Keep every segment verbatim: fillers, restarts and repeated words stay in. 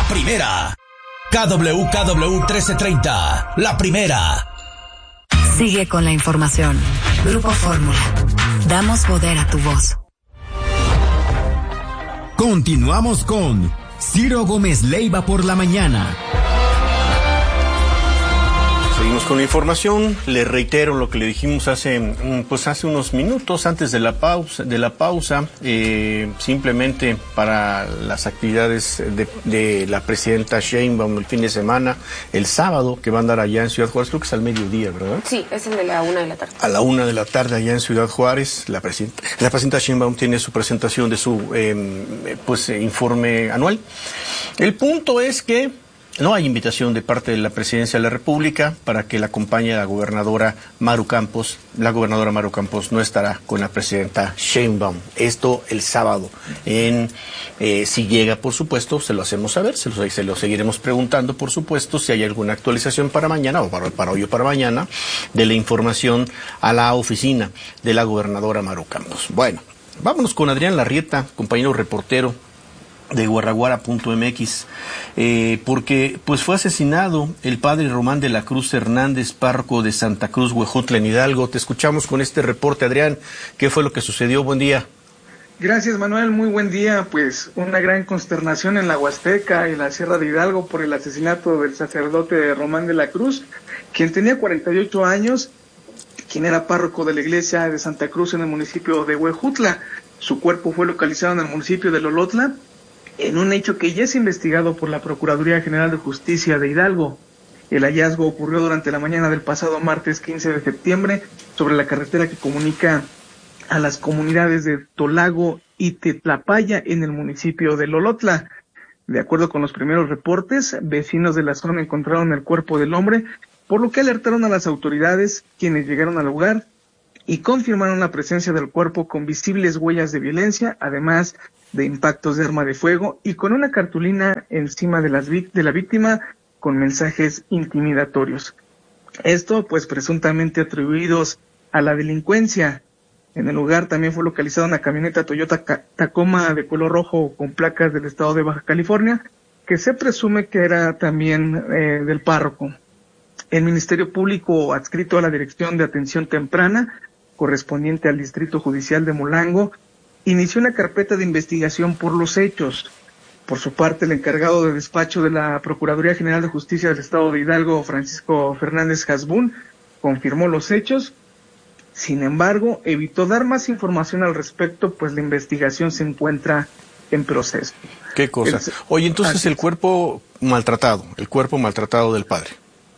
La Primera. K W K W trece treinta. La Primera. Sigue con la información. Grupo Fórmula. Damos poder a tu voz. Continuamos con Ciro Gómez Leiva por la mañana. Seguimos con la información. Le reitero lo que le dijimos hace, pues hace unos minutos antes de la pausa, de la pausa, eh, simplemente para las actividades de, de la presidenta Sheinbaum el fin de semana, el sábado, que va a andar allá en Ciudad Juárez, creo que es al mediodía, ¿verdad? Sí, es el de la una de la tarde. A la una de la tarde allá en Ciudad Juárez, la presidenta, la presidenta Sheinbaum tiene su presentación de su, eh, pues, informe anual. El punto es que no hay invitación de parte de la Presidencia de la República para que la acompañe la gobernadora Maru Campos. La gobernadora Maru Campos no estará con la presidenta Sheinbaum. Esto el sábado. En, eh, si llega, por supuesto, se lo hacemos saber, se lo, se lo seguiremos preguntando, por supuesto, si hay alguna actualización para mañana o para, para hoy o para mañana de la información a la oficina de la gobernadora Maru Campos. Bueno, vámonos con Adrián Larrieta, compañero reportero de guaraguara punto m x, eh, porque pues fue asesinado el padre Román de la Cruz Hernández, párroco de Santa Cruz, Huejutla, en Hidalgo. Te escuchamos con este reporte, Adrián. ¿Qué fue lo que sucedió? Buen día. Gracias, Manuel. Muy buen día. Pues una gran consternación en la Huasteca y la Sierra de Hidalgo por el asesinato del sacerdote Román de la Cruz, quien tenía cuarenta y ocho años, quien era párroco de la iglesia de Santa Cruz en el municipio de Huejutla. Su cuerpo fue localizado en el municipio de Lolotla, en un hecho que ya es investigado por la Procuraduría General de Justicia de Hidalgo. El hallazgo ocurrió durante la mañana del pasado martes quince de septiembre sobre la carretera que comunica a las comunidades de Tolago y Tetlapaya en el municipio de Lolotla. De acuerdo con los primeros reportes, vecinos de la zona encontraron el cuerpo del hombre, por lo que alertaron a las autoridades, quienes llegaron al lugar y confirmaron la presencia del cuerpo con visibles huellas de violencia, además de impactos de arma de fuego y con una cartulina encima de, las, de la víctima con mensajes intimidatorios. Esto pues presuntamente atribuidos a la delincuencia. En el lugar también fue localizada una camioneta Toyota Tacoma de color rojo con placas del estado de Baja California, que se presume que era también eh, del párroco. El Ministerio Público adscrito a la Dirección de Atención Temprana, correspondiente al Distrito Judicial de Molango, inició una carpeta de investigación por los hechos. Por su parte, el encargado de despacho de la Procuraduría General de Justicia del Estado de Hidalgo, Francisco Fernández Hasbún, confirmó los hechos. Sin embargo, evitó dar más información al respecto, pues la investigación se encuentra en proceso. ¿Qué cosa? El, Oye, entonces así el cuerpo maltratado, el cuerpo maltratado del padre.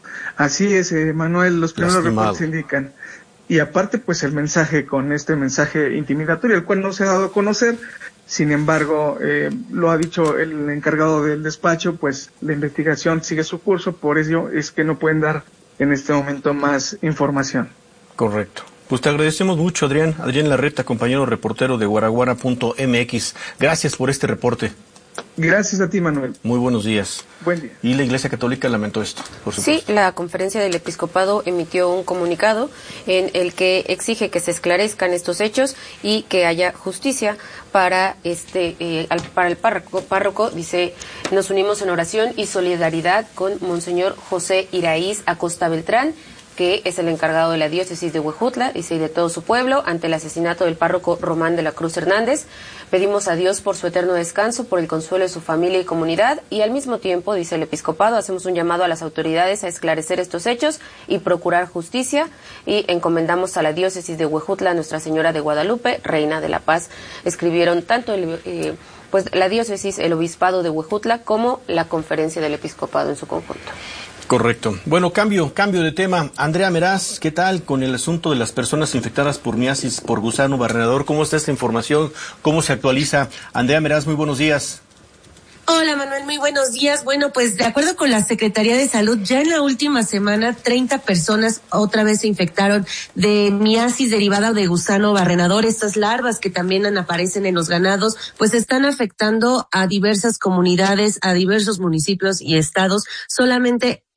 Así es, eh, Manuel, los primeros reportes indican. Y aparte, pues el mensaje con este mensaje intimidatorio, el cual no se ha dado a conocer. Sin embargo, eh, lo ha dicho el encargado del despacho, pues la investigación sigue su curso, por ello es que no pueden dar en este momento más información. Correcto. Pues te agradecemos mucho, Adrián. Adrián Larreta, compañero reportero de guaraguara punto m x. Gracias por este reporte. Gracias a ti, Manuel. Muy buenos días. Buen día. Y la Iglesia Católica lamentó esto, por supuesto. Sí, la Conferencia del Episcopado emitió un comunicado en el que exige que se esclarezcan estos hechos y que haya justicia para este eh, al, para el párroco, párroco. Dice, nos unimos en oración y solidaridad con Monseñor José Iraíz Acosta Beltrán, que es el encargado de la diócesis de Huejutla, dice, y de todo su pueblo, ante el asesinato del párroco Román de la Cruz Hernández. Pedimos a Dios por su eterno descanso, por el consuelo de su familia y comunidad, y al mismo tiempo, dice el episcopado, hacemos un llamado a las autoridades a esclarecer estos hechos y procurar justicia, y encomendamos a la diócesis de Huejutla, Nuestra Señora de Guadalupe, Reina de la Paz. Escribieron tanto el, eh, pues la diócesis, el obispado de Huejutla, como la Conferencia del Episcopado en su conjunto. Correcto. Bueno, cambio, cambio de tema. Andrea Meraz, ¿qué tal con el asunto de las personas infectadas por miasis por gusano barrenador? ¿Cómo está esta información? ¿Cómo se actualiza? Andrea Meraz, muy buenos días. Hola, Manuel, muy buenos días. Bueno, pues de acuerdo con la Secretaría de Salud, ya en la última semana treinta personas otra vez se infectaron de miasis derivada de gusano barrenador. Estas larvas que también aparecen en los ganados, pues están afectando a diversas comunidades, a diversos municipios y estados. Solamente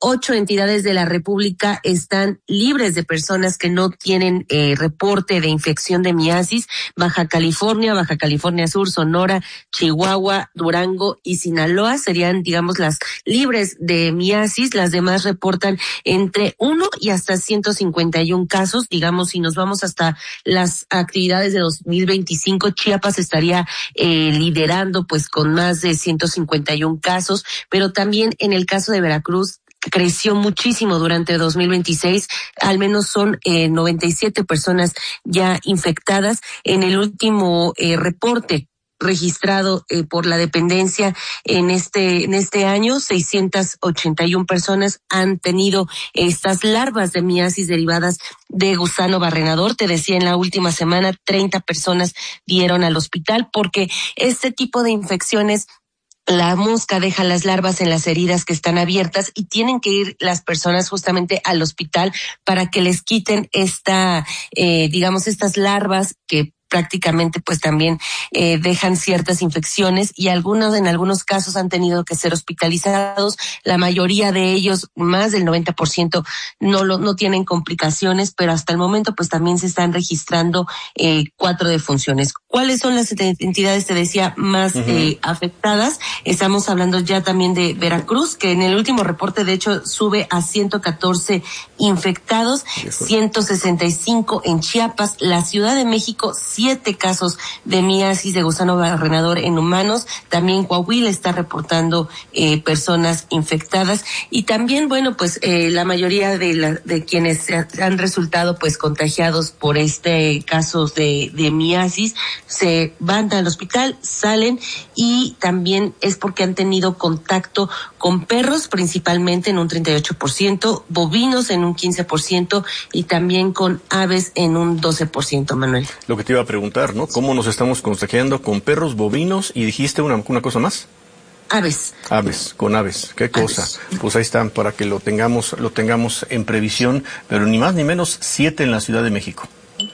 ocho entidades de la República están libres de personas que no tienen eh, reporte de infección de miasis. Baja California, Baja California Sur, Sonora, Chihuahua, Durango y Sinaloa serían, digamos, las libres de miasis. Las demás reportan entre uno y hasta ciento cincuenta y uno casos. Digamos, si nos vamos hasta las actividades de dos mil veinticinco, Chiapas estaría eh, liderando pues con más de ciento cincuenta y uno casos, pero también en el caso de Veracruz creció muchísimo durante dos mil veintiséis, al menos son eh, noventa y siete personas ya infectadas. En el último eh, reporte registrado eh, por la dependencia en este en este año, seiscientas ochenta y una personas han tenido estas larvas de miasis derivadas de gusano barrenador. Te decía, en la última semana treinta personas dieron al hospital porque este tipo de infecciones, la mosca deja las larvas en las heridas que están abiertas y tienen que ir las personas justamente al hospital para que les quiten esta, eh, digamos, estas larvas que prácticamente pues también eh, dejan ciertas infecciones, y algunos en algunos casos han tenido que ser hospitalizados. La mayoría de ellos, más del noventa por ciento, no lo no tienen complicaciones, pero hasta el momento pues también se están registrando eh, cuatro defunciones. ¿Cuáles son las entidades, te decía, más uh-huh. eh, afectadas? Estamos hablando ya también de Veracruz, que en el último reporte de hecho sube a ciento catorce infectados, ciento sesenta y cinco en Chiapas, la Ciudad de México, siete casos de miasis de gusano barrenador en humanos. También Coahuila está reportando eh, personas infectadas, y también, bueno, pues eh, la mayoría de la, de quienes han resultado pues contagiados por este caso de, de miasis se van al hospital, salen, y también es porque han tenido contacto con perros, principalmente en un treinta y ocho por ciento, bovinos en un quince por ciento y también con aves en un doce por ciento, Manuel. Lo que te iba a preguntar, ¿no? ¿Cómo nos estamos contagiando con perros, bovinos y dijiste una, una cosa más? Aves. Aves, con aves, qué cosa. Aves. Pues ahí están, para que lo tengamos, lo tengamos en previsión, pero ni más ni menos siete en la Ciudad de México.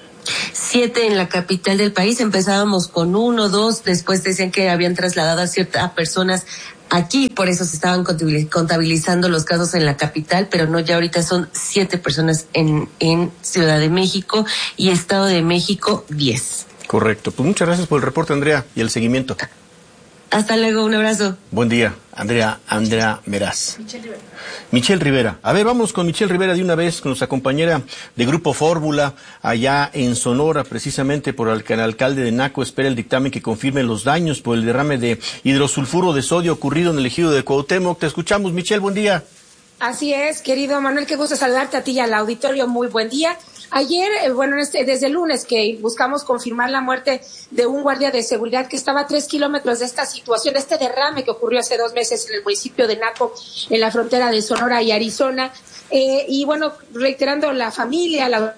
Siete en la capital del país. Empezábamos con uno, dos, después decían que habían trasladado a ciertas personas aquí, por eso se estaban contabilizando los casos en la capital, pero no, ya ahorita son siete personas en, en Ciudad de México, y Estado de México, diez. Correcto. Pues muchas gracias por el reporte, Andrea, y el seguimiento. Hasta luego, un abrazo. Buen día, Andrea, Andrea Meraz. Michelle Rivera. Michelle Rivera. A ver, vamos con Michelle Rivera de una vez, con nuestra compañera de Grupo Fórmula, allá en Sonora, precisamente por el que el alcalde de Naco espera el dictamen que confirme los daños por el derrame de hidrosulfuro de sodio ocurrido en el ejido de Cuauhtémoc. Te escuchamos, Michelle, buen día. Así es, querido Manuel, qué gusto saludarte a ti y al auditorio, muy buen día. Ayer, eh, bueno, este, desde el lunes que buscamos confirmar la muerte de un guardia de seguridad que estaba a tres kilómetros de esta situación, de este derrame que ocurrió hace dos meses en el municipio de Naco, en la frontera de Sonora y Arizona. Eh, y bueno, reiterando la familia, la...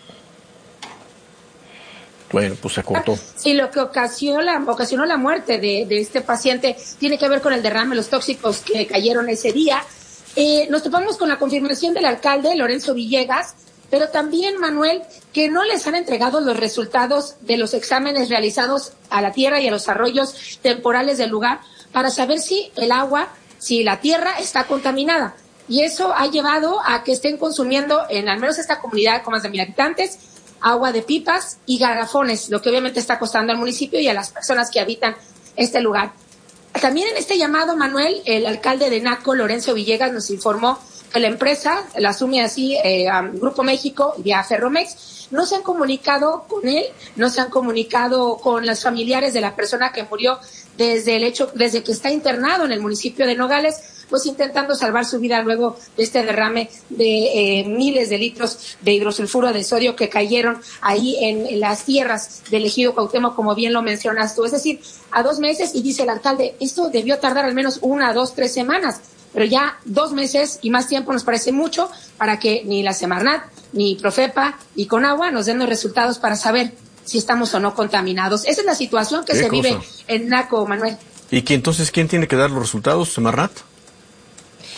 Bueno, pues se cortó. Sí, lo que ocasionó la, ocasionó la muerte de, de este paciente tiene que ver con el derrame, los tóxicos que cayeron ese día. Eh, nos topamos con la confirmación del alcalde, Lorenzo Villegas, pero también, Manuel, que no les han entregado los resultados de los exámenes realizados a la tierra y a los arroyos temporales del lugar para saber si el agua, si la tierra está contaminada. Y eso ha llevado a que estén consumiendo, en al menos esta comunidad con más de mil habitantes, agua de pipas y garrafones, lo que obviamente está costando al municipio y a las personas que habitan este lugar. También en este llamado, Manuel, el alcalde de Naco, Lorenzo Villegas, nos informó que la empresa, la asume así eh, um, Grupo México y a Ferromex, no se han comunicado con él, no se han comunicado con los familiares de la persona que murió desde el hecho, desde que está internado en el municipio de Nogales, pues intentando salvar su vida luego de este derrame de eh, miles de litros de hidrosulfuro de sodio que cayeron ahí en, en las tierras del ejido Cuauhtémoc, como bien lo mencionas tú. Es decir, a dos meses, y dice el alcalde, esto debió tardar al menos una, dos, tres semanas, pero ya dos meses y más tiempo nos parece mucho para que ni la Semarnat, ni Profepa, ni Conagua nos den los resultados para saber si estamos o no contaminados. Esa es la situación que se cosa? vive en Naco, Manuel. ¿Y que entonces quién tiene que dar los resultados, Semarnat?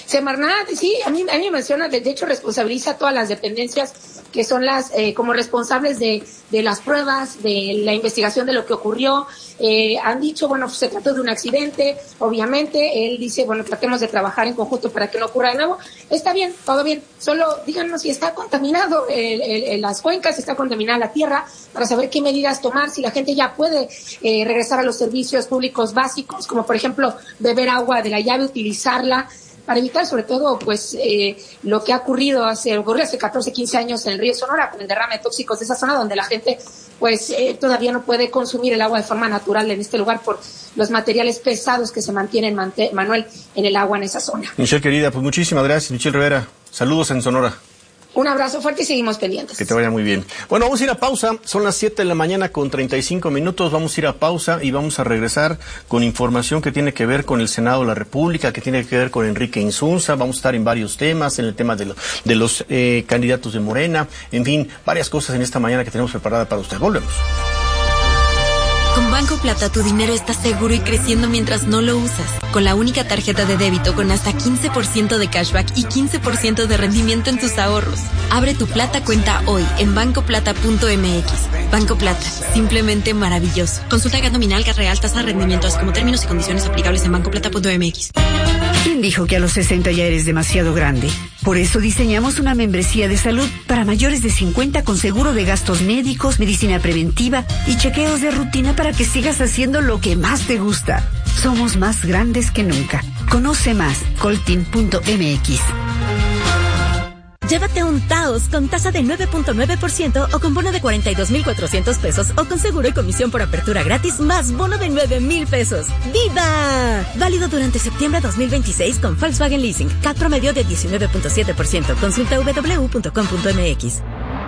Semarnat, sí, a mí, a mí me menciona, de hecho responsabiliza a todas las dependencias que son las eh, como responsables de, de las pruebas, de la investigación de lo que ocurrió. Eh, han dicho, bueno, se trató de un accidente, obviamente. Él dice, bueno, tratemos de trabajar en conjunto para que no ocurra de nuevo. Está bien, todo bien. Solo díganos si está contaminado el, el, el, las cuencas, si está contaminada la tierra, para saber qué medidas tomar, si la gente ya puede eh, regresar a los servicios públicos básicos, como por ejemplo beber agua de la llave, utilizarla, para evitar sobre todo pues eh, lo que ha ocurrido hace, ocurrió hace catorce, quince años en el río Sonora con el derrame de tóxicos de esa zona donde la gente pues eh, todavía no puede consumir el agua de forma natural en este lugar por los materiales pesados que se mantienen, Mante- Manuel, en el agua en esa zona. Michelle, querida, pues muchísimas gracias. Michelle Rivera, saludos en Sonora. Un abrazo fuerte y seguimos pendientes. Que te vaya muy bien. Bueno, vamos a ir a pausa. Son las siete de la mañana con treinta y cinco minutos. Vamos a ir a pausa y vamos a regresar con información que tiene que ver con el Senado de la República, que tiene que ver con Enrique Insunza. Vamos a estar en varios temas, en el tema de, lo, de los eh, candidatos de Morena. En fin, varias cosas en esta mañana que tenemos preparada para usted. Volvemos. Con Banco Plata tu dinero está seguro y creciendo mientras no lo usas. Con la única tarjeta de débito con hasta quince por ciento de cashback y quince por ciento de rendimiento en tus ahorros. Abre tu Plata cuenta hoy en banco plata punto m x. Banco Plata, simplemente maravilloso. Consulta gas nominal, gas real, tasa de rendimiento, así como términos y condiciones aplicables en banco plata punto m x. ¿Quién dijo que a los sesenta ya eres demasiado grande? Por eso diseñamos una membresía de salud para mayores de cincuenta con seguro de gastos médicos, medicina preventiva y chequeos de rutina para que sigas haciendo lo que más te gusta. Somos más grandes que nunca. Conoce más, coltin punto m x. Llévate un Taos con tasa de nueve punto nueve por ciento o con bono de cuarenta y dos mil cuatrocientos pesos o con seguro y comisión por apertura gratis más bono de nueve mil pesos. ¡Viva! Válido durante septiembre dos mil veintiséis con Volkswagen Leasing. C A T promedio de diecinueve punto siete por ciento. Consulta w w w punto com punto m x.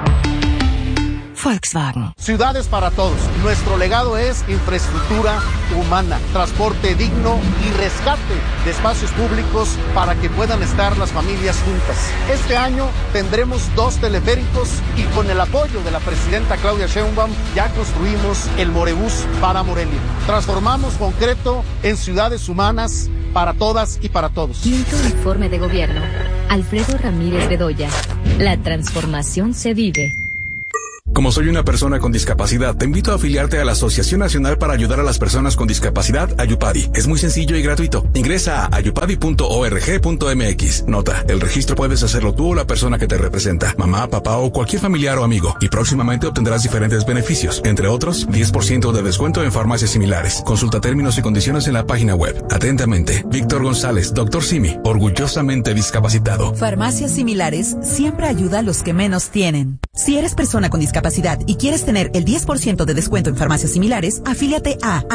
Volkswagen. Ciudades para todos. Nuestro legado es infraestructura humana, transporte digno y rescate de espacios públicos para que puedan estar las familias juntas. Este año tendremos dos teleféricos y con el apoyo de la presidenta Claudia Sheinbaum ya construimos el Morebús para Morelia. Transformamos concreto en ciudades humanas para todas y para todos. Quinto informe de gobierno. Alfredo Ramírez Bedoya. La transformación se vive. Como soy una persona con discapacidad, te invito a afiliarte a la Asociación Nacional para Ayudar a las Personas con Discapacidad, Ayupadi. Es muy sencillo y gratuito. Ingresa a ayupadi punto org punto m x. Nota, el registro puedes hacerlo tú o la persona que te representa, mamá, papá o cualquier familiar o amigo, y próximamente obtendrás diferentes beneficios, entre otros, diez por ciento de descuento en farmacias similares. Consulta términos y condiciones en la página web. Atentamente, Víctor González, doctor Simi, orgullosamente discapacitado. Farmacias Similares siempre ayuda a los que menos tienen. Si eres persona con discapacidad y quieres tener el diez por ciento de descuento en farmacias similares, afíliate a